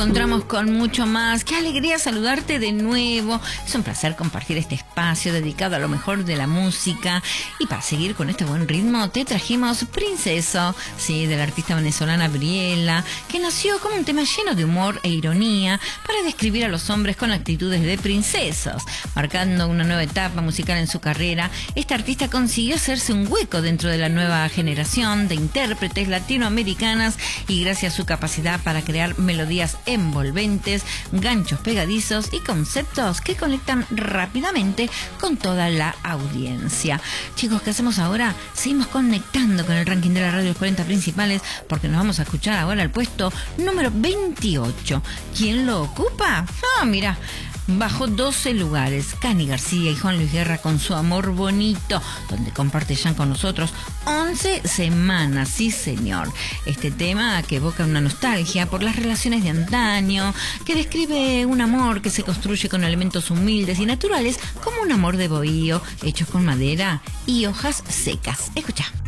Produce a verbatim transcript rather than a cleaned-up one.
encontramos con mucho más. Qué alegría saludarte de nuevo. Es un placer compartir este espacio dedicado a lo mejor de la música. Y para seguir con este buen ritmo, te trajimos Princeso, sí, de la artista venezolana Briela, que nació como un tema lleno de humor e ironía para describir a los hombres con actitudes de princesos. Marcando una nueva etapa musical en su carrera, esta artista consiguió hacerse un hueco dentro de la nueva generación de intérpretes latinoamericanas y gracias a su capacidad para crear melodías envolventes, ganchos pegadizos y conceptos que conectan rápidamente con toda la audiencia. Chicos, ¿qué hacemos ahora? Seguimos conectando con el ranking de la radio, los cuarenta principales, porque nos vamos a escuchar ahora al puesto número veintiocho. ¿Quién lo ocupa? Ah, mira, bajó doce lugares. Cani García y Juan Luis Guerra con Su Amor Bonito, donde comparte ya con nosotros once semanas, sí señor. Este tema que evoca una nostalgia por las relaciones de antaño, que describe un amor que se construye con elementos humildes y naturales, como un amor de bohío, hechos con madera y hojas secas. Escucha.